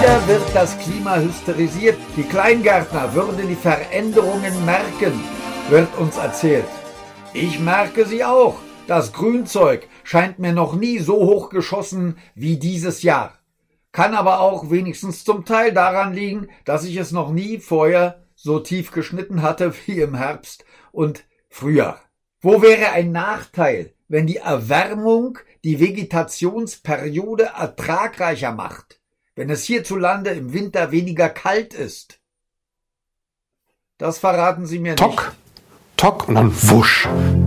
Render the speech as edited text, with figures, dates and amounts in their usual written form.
Wieder wird das Klima hysterisiert. Die Kleingärtner würden die Veränderungen merken, wird uns erzählt. Ich merke sie auch. Das Grünzeug scheint mir noch nie so hoch geschossen wie dieses Jahr. Kann aber auch wenigstens zum Teil daran liegen, dass ich es noch nie vorher so tief geschnitten hatte wie im Herbst und Frühjahr. Wo wäre ein Nachteil, wenn die Erwärmung die Vegetationsperiode ertragreicher macht? Wenn es hierzulande im Winter weniger kalt ist? Das verraten Sie mir nicht. Tock und dann wusch.